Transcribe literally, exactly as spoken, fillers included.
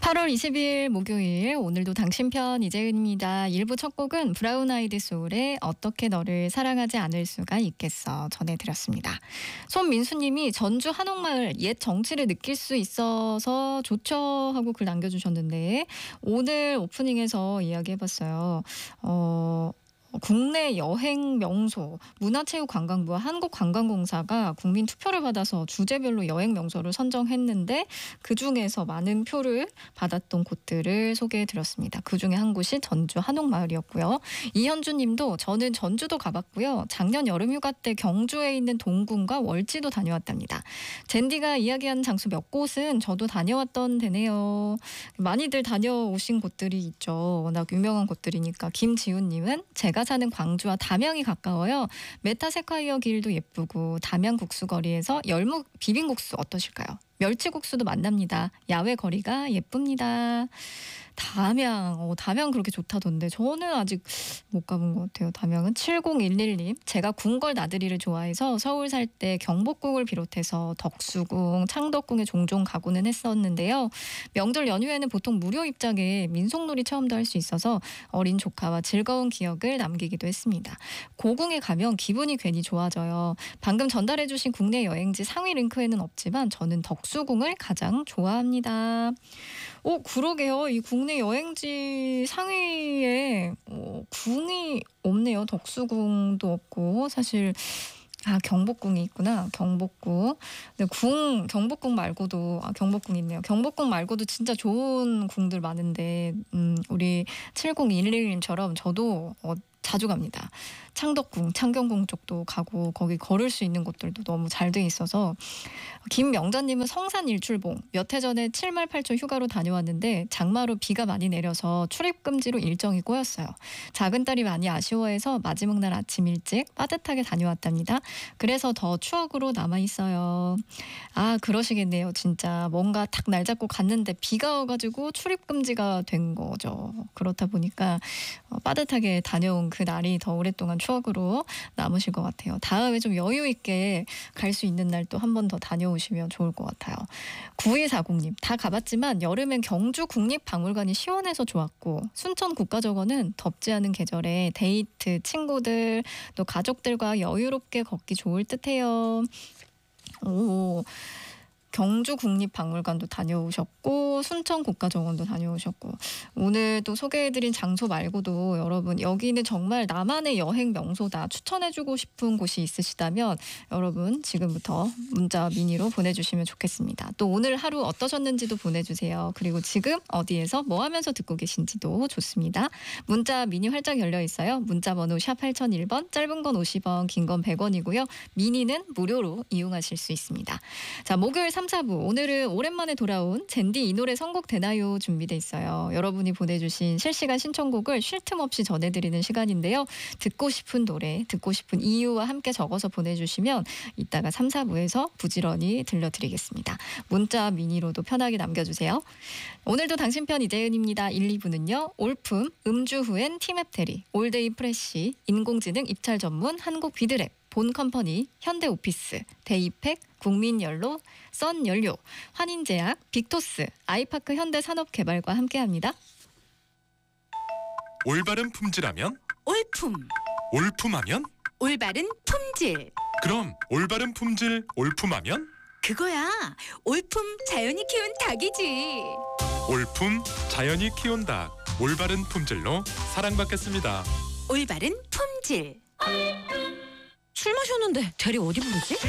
팔월 이십일 목요일, 오늘도 당신 편 이재은입니다. 일 부 첫 곡은 브라운 아이드 소울의 어떻게 너를 사랑하지 않을 수가 있겠어 전해드렸습니다. 손민수님이 전주 한옥마을 옛 정취를 느낄 수 있어서 좋죠 하고 글 남겨주셨는데, 오늘 오프닝에서 이야기해봤어요. 어... 국내 여행 명소, 문화체육관광부와 한국관광공사가 국민 투표를 받아서 주제별로 여행 명소를 선정했는데, 그중에서 많은 표를 받았던 곳들을 소개해드렸습니다. 그중에 한 곳이 전주 한옥마을이었고요. 이현주 님도 저는 전주도 가봤고요. 작년 여름휴가 때 경주에 있는 동궁과 월지도 다녀왔답니다. 젠디가 이야기한 장소 몇 곳은 저도 다녀왔던 데네요. 많이들 다녀오신 곳들이 있죠. 워낙 유명한 곳들이니까. 김지훈 님은 제가 사는 광주와 담양이 가까워요. 메타세콰이어 길도 예쁘고 담양 국수거리에서 열무 비빔국수 어떠실까요? 멸치국수도 만납니다. 야외 거리가 예쁩니다. 담양, 어, 담양 그렇게 좋다던데 저는 아직 못 가본 것 같아요. 담양은 칠공일일 님, 제가 궁궐 나들이를 좋아해서 서울 살 때 경복궁을 비롯해서 덕수궁, 창덕궁에 종종 가고는 했었는데요. 명절 연휴에는 보통 무료 입장에 민속놀이 체험도 할 수 있어서 어린 조카와 즐거운 기억을 남기기도 했습니다. 고궁에 가면 기분이 괜히 좋아져요. 방금 전달해주신 국내 여행지 상위 링크에는 없지만 저는 덕수궁을 가장 좋아합니다. 오, 그러게요. 이 국내 여행지 상위에 어, 궁이 없네요. 덕수궁도 없고, 사실 아 경복궁이 있구나. 경복궁. 근데 궁 경복궁 말고도 아 경복궁 있네요. 경복궁 말고도 진짜 좋은 궁들 많은데, 음, 우리 칠공일일 님처럼 저도 어, 자주 갑니다. 창덕궁, 창경궁 쪽도 가고 거기 걸을 수 있는 곳들도 너무 잘 돼 있어서. 김명자님은 성산 일출봉 몇 해 전에 칠말 팔초 휴가로 다녀왔는데 장마로 비가 많이 내려서 출입금지로 일정이 꼬였어요. 작은 딸이 많이 아쉬워해서 마지막 날 아침 일찍 빠듯하게 다녀왔답니다. 그래서 더 추억으로 남아있어요. 아 그러시겠네요. 진짜 뭔가 탁 날 잡고 갔는데 비가 와가지고 출입금지가 된 거죠. 그렇다 보니까 빠듯하게 다녀온 그 날이 더 오랫동안 추억으로 남으실 것 같아요. 다음에 좀 여유 있게 갈 수 있는 날 또 한 번 더 다녀오시면 좋을 것 같아요. 구이사공 님, 다 가봤지만 여름엔 경주 국립박물관이 시원해서 좋았고, 순천 국가정원은 덥지 않은 계절에 데이트, 친구들, 또 가족들과 여유롭게 걷기 좋을 듯해요. 오, 경주 국립박물관도 다녀오셨고 순천 국가정원도 다녀오셨고, 오늘 또 소개해드린 장소 말고도 여러분 여기는 정말 나만의 여행 명소다 추천해주고 싶은 곳이 있으시다면 여러분 지금부터 문자 미니로 보내주시면 좋겠습니다. 또 오늘 하루 어떠셨는지도 보내주세요. 그리고 지금 어디에서 뭐 하면서 듣고 계신지도 좋습니다. 문자 미니 활짝 열려 있어요. 문자 번호 샵 팔공공일 번, 짧은 건 오십 원, 긴 건 백 원이고요. 미니는 무료로 이용하실 수 있습니다. 자, 목요일 삼, 사 부 오늘은 오랜만에 돌아온 젠디 이 노래 선곡 되나요 준비돼 있어요. 여러분이 보내주신 실시간 신청곡을 쉴 틈 없이 전해드리는 시간인데요. 듣고 싶은 노래, 듣고 싶은 이유와 함께 적어서 보내주시면 이따가 삼, 사 부에서 부지런히 들려드리겠습니다. 문자 미니로도 편하게 남겨주세요. 오늘도 당신 편 이재은입니다. 일, 이 부는요. 올품, 음주 후엔 티맵 대리, 올데이 프레쉬, 인공지능 입찰 전문 한국 비드랩, 본컴퍼니, 현대오피스, 데이팩, 국민연료, 썬연료, 환인제약, 빅토스, 아이파크 현대산업개발과 함께합니다. 올바른 품질하면 올품, 올품하면 올바른 품질. 그럼 올바른 품질 올품하면 그거야. 올품 자연이 키운 닭이지. 올품 자연이 키운 닭, 올바른 품질로 사랑받겠습니다. 올바른 품질. 술 마셨는데 대리 어디 부르지?